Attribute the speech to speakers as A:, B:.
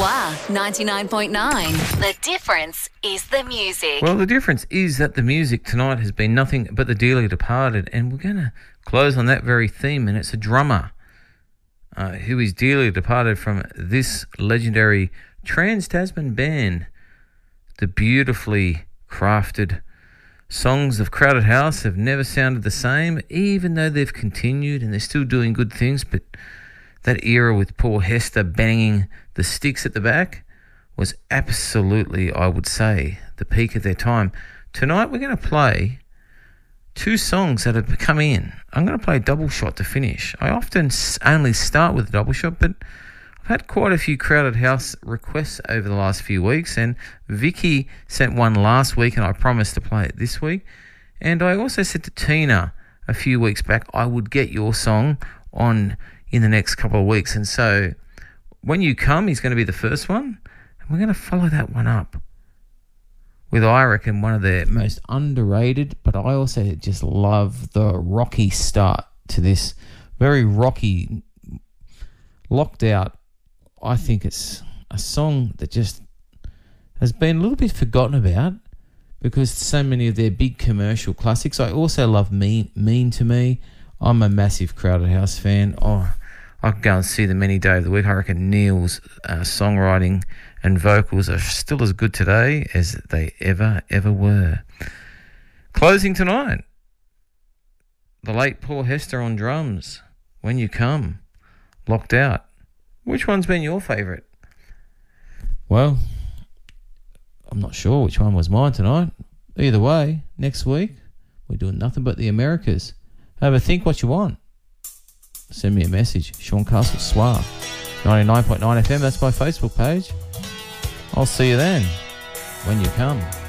A: SWR 99.9. The difference is the music.
B: Well, the difference is that the music tonight has been nothing but the dearly departed, and we're going to close on that very theme, and it's a drummer who is dearly departed from this legendary Trans-Tasman band. The beautifully crafted songs of Crowded House have never sounded the same, even though they've continued and they're still doing good things. But that era with Paul Hester banging the sticks at the back was absolutely, I would say, the peak of their time. Tonight we're going to play two songs that have come in. I'm going to play Double Shot to finish. I often only start with a double shot, but I've had quite a few Crowded House requests over the last few weeks, and Vicky sent one last week and I promised to play it this week. And I also said to Tina a few weeks back I would get your song on in the next couple of weeks. And so When You Come is going to be the first one, and we're going to follow that one up with, I reckon, one of their most underrated, but I also just love the rocky start to this. Very rocky, locked out. I think it's a song that just has been a little bit forgotten about because so many of their big commercial classics. I also love Mean to Me. I'm a massive Crowded House fan. Oh, I could go and see them any day of the week. I reckon Neil's songwriting and vocals are still as good today as they ever were. Closing tonight, the late Paul Hester on drums. When You Come, Locked Out. Which one's been your favourite? Well, I'm not sure which one was mine tonight. Either way, next week we're doing nothing but the Americas. Have a think what you want. Send me a message. Sean Castle, SWR 99.9 FM. That's my Facebook page. I'll see you then. When You Come.